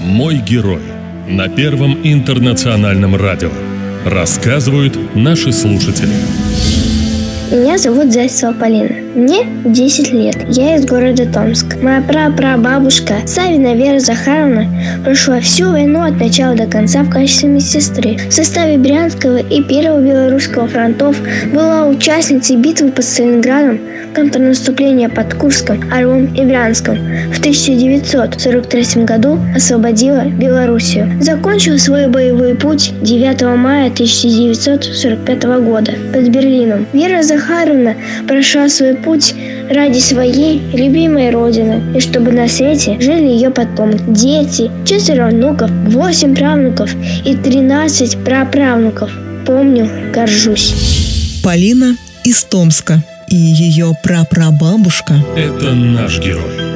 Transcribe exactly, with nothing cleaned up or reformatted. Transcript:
Мой герой на Первом интернациональном радио. Рассказывают наши слушатели. Меня зовут Зайцева Полина. Мне десять лет. Я из города Томск. Моя прапрабабушка Савина Вера Захаровна прошла всю войну от начала до конца в качестве медсестры. В составе Брянского и Первого Белорусского фронтов была участницей битвы под Сталинградом, контрнаступления под Курском, Орлом и Брянском. В тысяча девятьсот сорок третьем году освободила Белоруссию. Закончила свой боевой путь девятого мая тысяча девятьсот сорок пятого года под Берлином. Вера Захаровна прошла свой путь ради своей любимой родины, и чтобы на свете жили ее потомки, дети, четверо внуков, восемь правнуков и тринадцать праправнуков. Помню, горжусь. Полина из Томска и ее прапрабабушка – это наш герой.